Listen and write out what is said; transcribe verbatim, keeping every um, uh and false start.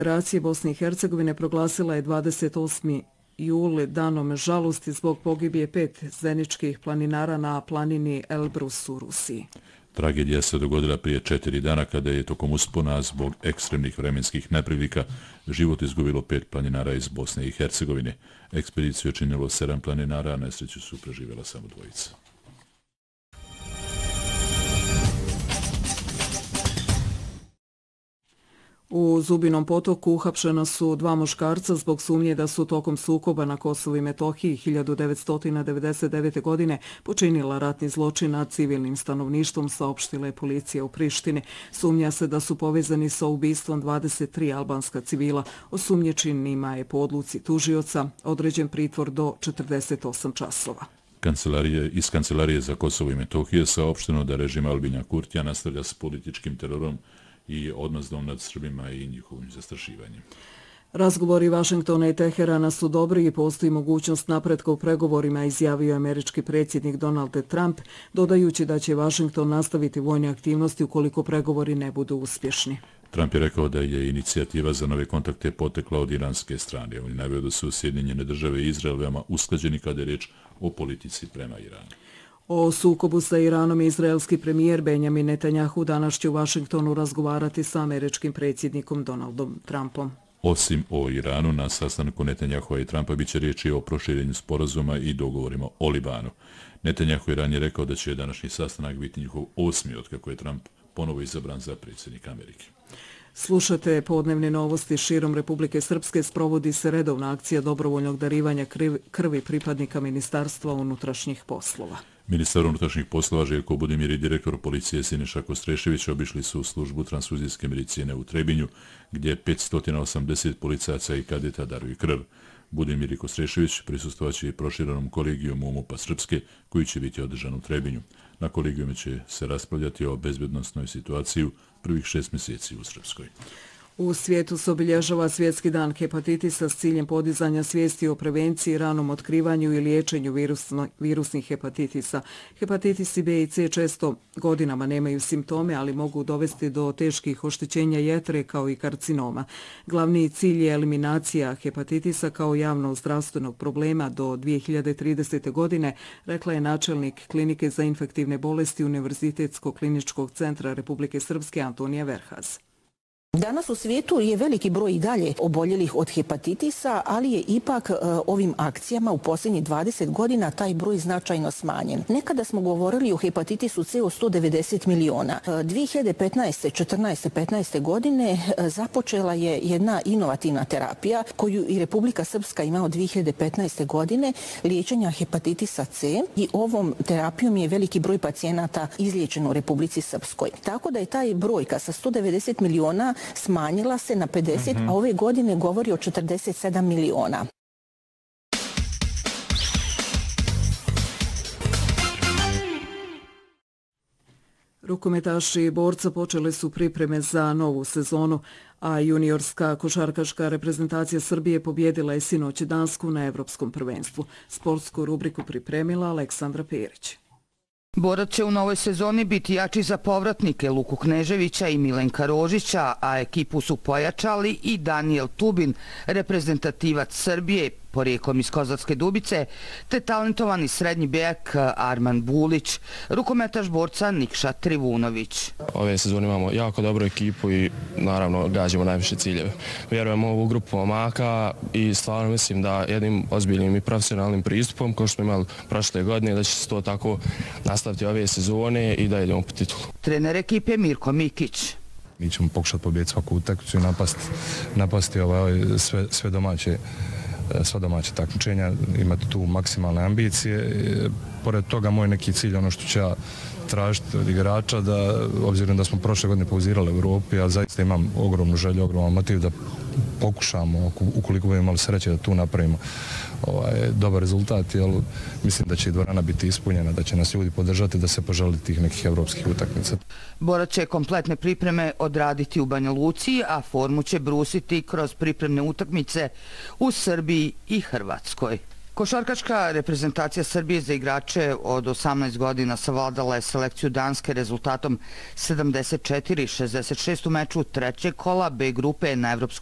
Federacije Bosne i Hercegovine proglasila je dvadeset osmi jul danom žalosti zbog pogibije pet zeničkih planinara na planini Elbrus u Rusiji. Tragedija se dogodila prije četiri dana kada je tokom uspona zbog ekstremnih vremenskih neprilika život izgubilo pet planinara iz Bosne i Hercegovine. Ekspediciju je činilo sedam planinara, a nesreću su preživjela samo dvojica. U Zubinom Potoku uhapšena su dva muškarca zbog sumnje da su tokom sukoba na Kosovu i Metohiji hiljadu devetsto devedeset devete. godine počinila ratni zločin nad civilnim stanovništvom, saopštila je policija u Prištini. Sumnja se da su povezani sa ubistvom dvadeset tri albanska civila. Osumnjičenima je po odluci tužioca određen pritvor do četrdeset osam časova. Kancelarije, iz Kancelarije za Kosovo i Metohije saopšteno da režim Albina Kurtija nastavlja s političkim terorom i odmazdom nad Srbima i njihovim zastrašivanjem. Razgovori Vašingtona i Teherana su dobri i postoji mogućnost napretka u pregovorima, izjavio američki predsjednik Donald Trump, dodajući da će Vašington nastaviti vojne aktivnosti ukoliko pregovori ne budu uspješni. Trump je rekao da je inicijativa za nove kontakte potekla od iranske strane. On je naveo da su Sjedinjene države i Izrael veoma usklađeni kada je riječ o politici prema Iranu. O sukobu sa Iranom izraelski premijer Benjamin Netanjahu danas će u Vašingtonu razgovarati sa američkim predsjednikom Donaldom Trumpom. Osim o Iranu, na sastanku Netanjahua i Trumpa biće riječi o proširenju sporazuma i dogovorima o Libanu. Netanjahu je ranije rekao da će današnji sastanak biti njihov osmi otkako je Trump ponovo izabran za predsjednika Amerike. Slušate podnevne novosti. Širom Republike Srpske sprovodi se redovna akcija dobrovoljnog darivanja krvi pripadnika Ministarstva unutrašnjih poslova. Ministar unutrašnjih poslova Željko Budimir i direktor policije Siniša Kostrešević obišli su službu transfuzijske medicine u Trebinju, gdje petsto osamdeset policajaca i kadeta daruju krv. Budimir i Kostrešević prisustvovaće i proširenom kolegijumu M U P-a Srpske, koji će biti održan u Trebinju. Na kolegijumu će se raspravljati o bezbednosnoj situaciji prvih šest mjeseci u Srpskoj. U svijetu se obilježava Svjetski dan hepatitisa s ciljem podizanja svijesti o prevenciji, ranom otkrivanju i liječenju virusno, virusnih hepatitisa. Hepatitisi B i C često godinama nemaju simptome, ali mogu dovesti do teških oštećenja jetre kao i karcinoma. Glavni cilj je eliminacija hepatitisa kao javnog zdravstvenog problema do dvije hiljade tridesete. godine, rekla je načelnik Klinike za infektivne bolesti Univerzitetskog kliničkog centra Republike Srpske Antonija Verhaz. Danas u svijetu je veliki broj i dalje oboljelih od hepatitisa, ali je ipak e, ovim akcijama u posljednjih dvadeset godina taj broj značajno smanjen. Nekada smo govorili o hepatitisu C o sto devedeset miliona. E, dvije hiljade petnaeste, četrnaeste, petnaeste. godine e, započela je jedna inovativna terapija koju i Republika Srpska ima od dvije hiljade petnaeste. godine, liječenja hepatitisa C, i ovom terapijom je veliki broj pacijenata izliječen u Republici Srpskoj. Tako da je taj brojka sa sto devedeset miliona smanjila se na pedeset, mm-hmm. a ove godine govori o četrdeset sedam miliona. Rukometaši borca počeli su pripreme za novu sezonu, a juniorska košarkaška reprezentacija Srbije pobjedila je sinoć Dansku na Evropskom prvenstvu. Sportsku rubriku pripremila Aleksandra Perić. Borac će u novoj sezoni biti jači za povratnike Luku Kneževića i Milenka Rožića, a ekipu su pojačali i Daniel Tubin, reprezentativac Srbije, porijeklom iz Kozarske Dubice, te talentovani srednji bek Arman Bulić, rukometaš borca Nikša Trivunović. Ove sezone imamo jako dobru ekipu i naravno gađamo najviše ciljeve. Vjerujemo u ovu grupu momaka i stvarno mislim da jednim ozbiljnim i profesionalnim pristupom, kao što smo imali prošle godine, da će se to tako nastaviti ove sezone i da idemo po titulu. Trener ekipe Mirko Mikić. Mi ćemo pokušati pobjediti svaku utakmicu i napasti, napasti ovaj, sve, sve domaće sva domaća takmičenja, imati tu maksimalne ambicije. Pored toga, moj neki cilj, ono što ću ja tražiti od igrača, da obzirom da smo prošle godine pauzirali u Europi, ja zaista imam ogromnu želju, ogroman motiv da pokušamo, ukoliko budemo imali sreće, da tu napravimo ovaj, dobar rezultat, jer mislim da će i dvorana biti ispunjena, da će nas ljudi podržati, da se poželi tih nekih evropskih utakmica. Borac će kompletne pripreme odraditi u Banja Luci, a formu će brusiti kroz pripremne utakmice u Srbiji i Hrvatskoj. Košarkaška reprezentacija Srbije za igrače od osamnaest godina savladala je selekciju Danske rezultatom sedamdeset četiri šezdeset šest u meču trećeg kola B grupe na Evropskom